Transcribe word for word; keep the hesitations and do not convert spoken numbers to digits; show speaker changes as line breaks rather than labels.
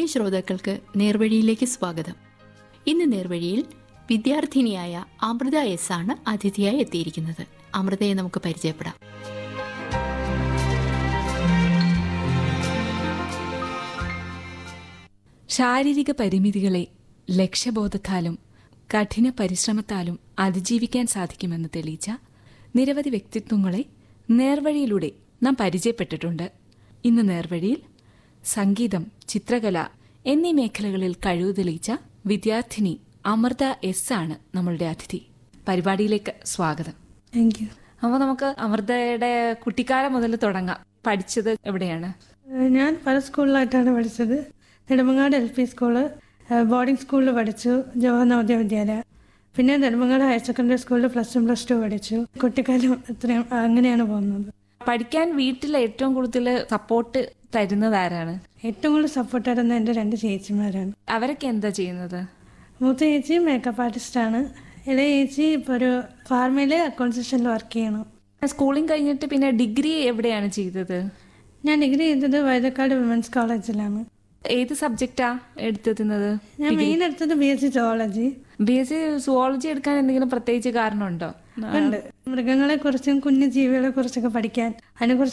മാന്യ ശ്രോതാക്കൾക്ക് നേർവഴിയിലേക്ക് സ്വാഗതം. ഇന്ന് നേർവഴിയിൽ വിദ്യാർത്ഥിനിയായ അമൃത എസ് ആണ് അതിഥിയായി എത്തിയിരിക്കുന്നത്. അമൃതയെ നമുക്ക് പരിചയപ്പെടാം.
ശാരീരിക പരിമിതികളെ ലക്ഷ്യബോധത്താലും കഠിന പരിശ്രമത്താലും അതിജീവിക്കാൻ സാധിക്കുമെന്ന് തെളിയിച്ച നിരവധി വ്യക്തിത്വങ്ങളെ നേർവഴിയിലൂടെ നാം പരിചയപ്പെട്ടിട്ടുണ്ട്. ഇന്ന് നേർവഴിയിൽ സംഗീതം, ചിത്രകല എന്നീ മേഖലകളിൽ കഴിവ് തെളിയിച്ച വിദ്യാർത്ഥിനി അമൃത എസ് ആണ് നമ്മളുടെ അതിഥി. പരിപാടിയിലേക്ക് സ്വാഗതം.
Thank you.
അപ്പോൾ നമുക്ക് അമൃതയുടെ കുട്ടിക്കാലം മുതൽ തുടങ്ങാം. പഠിച്ചത് എവിടെയാണ്?
ഞാൻ പല സ്കൂളിലായിട്ടാണ് പഠിച്ചത്. Nedumangad L P school, boarding സ്കൂളിൽ പഠിച്ചു, ജവഹർ നവോദയ വിദ്യാലയ. പിന്നെ നെടുമങ്ങാട് ഹയർ സെക്കൻഡറി സ്കൂളിൽ പ്ലസ് വൺ പ്ലസ് ടു പഠിച്ചു. കുട്ടിക്കാലം ഇത്രയും അങ്ങനെയാണ് പോകുന്നത്.
പഠിക്കാൻ വീട്ടിൽ ഏറ്റവും കൂടുതൽ സപ്പോർട്ട് തരുന്നത് ആരാണ്?
ഏറ്റവും കൂടുതൽ സപ്പോർട്ട് തരുന്ന എൻ്റെ രണ്ട് ചേച്ചിമാരാണ്.
അവരൊക്കെ എന്താ ചെയ്യുന്നത്?
മൂത്ത ചേച്ചി മേക്കപ്പ് ആർട്ടിസ്റ്റാണ്. ഇളയ ചേച്ചി ഇപ്പോൾ ഒരു ഫാർമയിലെ അക്കൗണ്ട് സെക്ഷനിൽ വർക്ക് ചെയ്യണം.
സ്കൂളിംഗ് കഴിഞ്ഞിട്ട് പിന്നെ ഡിഗ്രി എവിടെയാണ് ചെയ്തത്?
ഞാൻ ഡിഗ്രി ചെയ്തത് വൈതക്കാട് വിമൻസ് കോളേജിലാണ്.
ഏത് സബ്ജക്റ്റാ എടുത്തിരുന്നത്?
ഞാൻ മെയിൻ എടുത്തത് B S C zoology.
B S C zoology എടുക്കാൻ എന്തെങ്കിലും പ്രത്യേകിച്ച് കാരണമുണ്ടോ?
ഉണ്ട്. മൃഗങ്ങളെ കുറിച്ചും കുഞ്ഞു ജീവികളെ കുറിച്ചൊക്കെ പഠിക്കാൻ അതിനെക്കുറിച്ച്